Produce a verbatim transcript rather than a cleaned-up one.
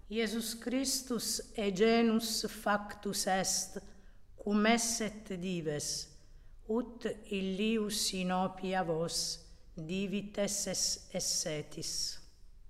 Iesus Christus e genus factus est, cum esset dives, ut illius in opia vos divites essetis.